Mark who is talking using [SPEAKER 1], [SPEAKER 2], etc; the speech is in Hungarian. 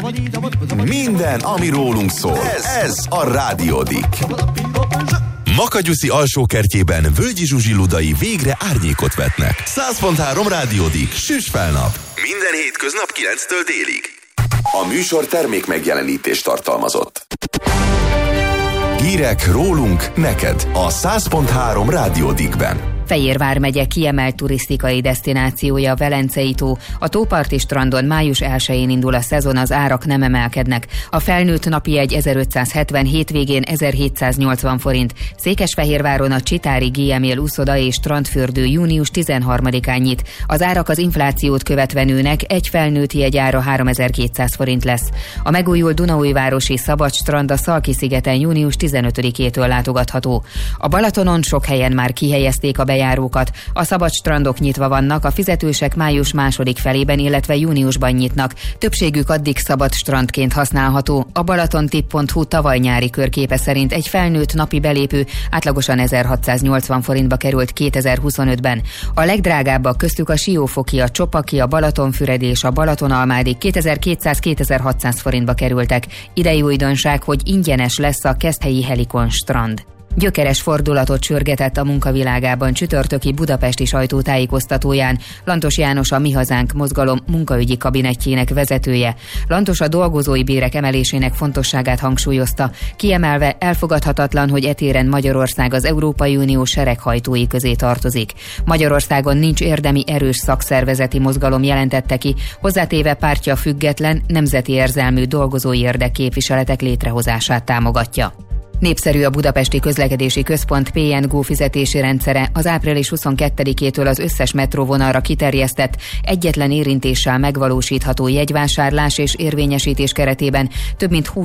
[SPEAKER 1] Minden, ami rólunk szól. Ez a Rádiódik. Makanyuszi alsókertjében Völgyi Zsuzsi Ludai végre árnyékot vetnek. 100.3 Rádiódik. Süss fel nap. Minden hétköznap 9-től délig. A műsor termék megjelenítést tartalmazott. Hírek rólunk, neked a 100.3 Rádiódikben.
[SPEAKER 2] Fejérvár megye kiemelt turisztikai desztinációja Velencei tó. A tóparti strandon május 1-én indul a szezon, az árak nem emelkednek. A felnőtt napi jegy 1570, hétvégén 1780 forint. Székesfehérváron a Csitári GML úszoda és strandfürdő június 13-án nyit. Az árak az inflációt követve nőnek, egy felnőtt jegy ára 3200 forint lesz. A megújult Dunaújvárosi szabad strand a Szalki-szigeten június 15-től látogatható. A Balatonon sok helyen már kihelyezték a bejárókat. A szabad strandok nyitva vannak, a fizetősek május második felében, illetve júniusban nyitnak. Többségük addig szabad strandként használható. A balatontip.hu tavaly nyári körképe szerint egy felnőtt napi belépő átlagosan 1680 forintba került 2025-ben. A legdrágábbak köztük a Siófoki, a Csopaki, a Balatonfüred és a Balatonalmádi 2200-2600 forintba kerültek. Idei újdonság, hogy ingyenes lesz a Keszthelyi Helikon strand. Gyökeres fordulatot sürgetett a munkavilágában csütörtöki budapesti sajtótájékoztatóján Lantos János, a Mi Hazánk mozgalom munkaügyi kabinetjének vezetője. Lantos a dolgozói bérek emelésének fontosságát hangsúlyozta, kiemelve elfogadhatatlan, hogy etéren Magyarország az Európai Unió sereghajtói közé tartozik. Magyarországon nincs érdemi erős szakszervezeti mozgalom, jelentette ki, hozzátéve pártja független, nemzeti érzelmű dolgozói érdekképviseletek létrehozását támogatja. Népszerű a Budapesti Közlekedési Központ PNGO fizetési rendszere. Az április 22-től az összes metróvonalra kiterjesztett, egyetlen érintéssel megvalósítható jegyvásárlás és érvényesítés keretében több mint 20